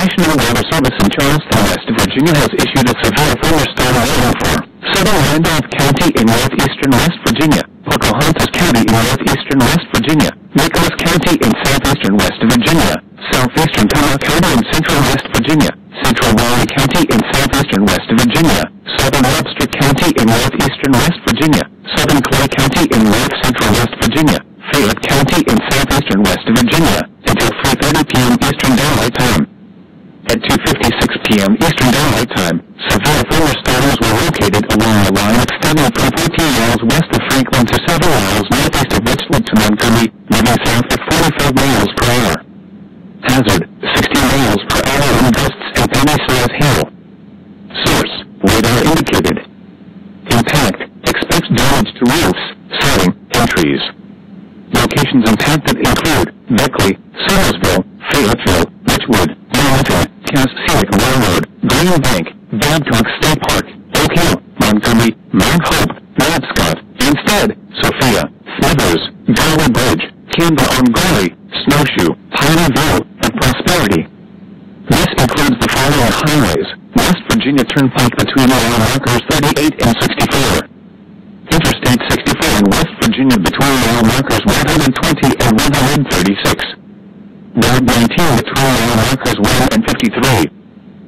National Water Service in Charleston, West Virginia has issued a severe thunderstorm warning for southern Randolph County in northeastern West Virginia, Pocahontas County in northeastern West Virginia, Nicholas County in southeastern West Virginia, southeastern Tama County in central West Virginia, central Raleigh County in southeastern West Virginia, southern Webster County in northeastern West Virginia, southern Clay County in north central West Virginia, Fayette County in southeastern West Virginia, until 3:30 p.m. Eastern Daylight Time. At 2:56 p.m. Eastern Daylight Time, severe thunderstorms were located along a line extending from 14 miles west of Franklin to 7 miles northeast of Richland to Montgomery, moving south at 45 miles per hour. Hazard, 60 miles per hour wind gusts and penny-size hail. Source, radar indicated. Impact, expect damage to roofs, siding, and trees. Locations impacted include Beckley, Somersville, Fayetteville, Richwood, Hamilton, Cass Scenic Railroad, Green Bank, Babcock State Park, Oak Hill, Montgomery, Mount Hope, Knobscott, Instead, Sophia, Smithers, Garley Bridge, Kimball-on-Gully, Snowshoe, Pineville, and Prosperity. This includes the following highways: West Virginia Turnpike between mile markers 38 and 64. Interstate 64 in West Virginia between mile markers 120 and 136. Road 19 between mile markers 1 and 53.